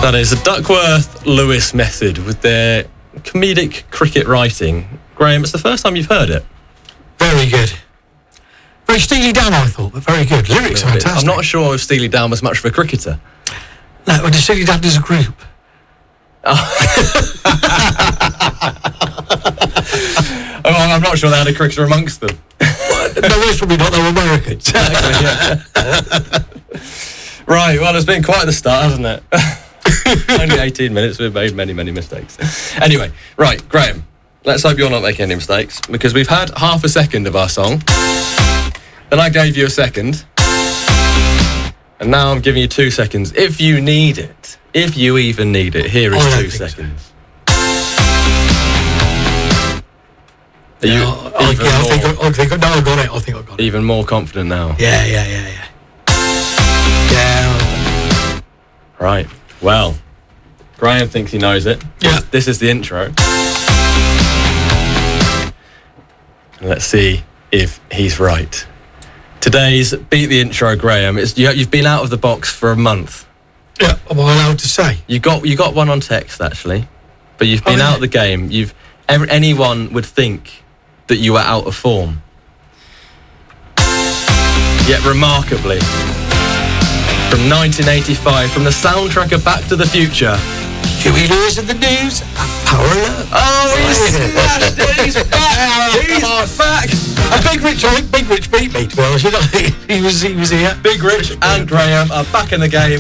That is the Duckworth-Lewis method with their comedic cricket writing. Graham, it's the first time you've heard it. Very good. Very Steely Dan, I thought, but very good. Lyrics are fantastic. I'm not sure if Steely Dan was much of a cricketer. No, but Steely Dan is a group. I'm not sure they had a cricketer amongst them. No, that's probably not. They were Americans. Exactly, yeah. Right, well, it's been quite the start, hasn't it? Only 18 minutes, we've made many, many mistakes. Anyway, right, Graham, let's hope you're not making any mistakes, because we've had half a second of our song, then I gave you a second, and now I'm giving you 2 seconds. If you need it, if you even need it, here is 2 seconds. So. I think I got it. I think I got it. Even more confident now. Yeah. Right. Well, Graham thinks he knows it. Yeah. This is the intro. Let's see if he's right. Today's Beat the Intro, Graham. You've been out of the box for a month. Yeah, am I allowed to say? You got one on text, actually. But you've been out of the game. Anyone would think that you were out of form. Yet remarkably, from 1985, from the soundtrack of Back to the Future, Huey Lewis in the news and Power Alert. Oh, he's smashed it! He's back! He's back! And Big Rich, I think Big Rich beat me, to be honest. You know, he was here. Big Rich and Graham are back in the game.